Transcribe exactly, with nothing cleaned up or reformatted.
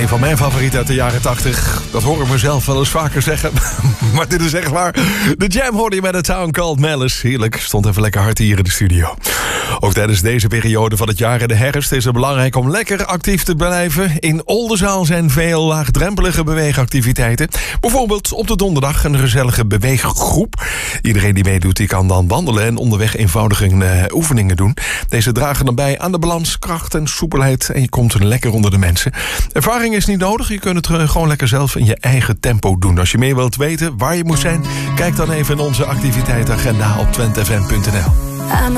van mijn favorieten uit de jaren tachtig. Dat hoor ik mezelf wel eens vaker zeggen. Maar dit is echt waar. De Jam hoorde je met A Town Called Malice. Heerlijk, stond even lekker hard hier in de studio. Ook tijdens deze periode van het jaar en de herfst is het belangrijk om lekker actief te blijven. In Oldenzaal zijn veel laagdrempelige beweegactiviteiten. Bijvoorbeeld op de donderdag een gezellige beweeggroep. Iedereen die meedoet, die kan dan wandelen en onderweg eenvoudige uh, oefeningen doen. Deze dragen dan bij aan de balans, kracht en soepelheid. En je komt lekker onder de mensen. Ervaring is niet nodig. Je kunt het gewoon lekker zelf in je eigen tempo doen. Als je meer wilt weten waar je moet zijn, kijk dan even in onze activiteitenagenda op twente f m punt n l.